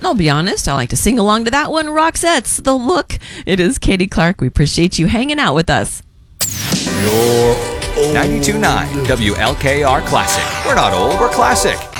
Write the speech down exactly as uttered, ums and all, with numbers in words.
I'll be honest, I like to sing along to that one. Roxette's The Look. It is Katie Clark. We appreciate you hanging out with us. ninety-two point nine W L K R Classic. We're not old, we're classic.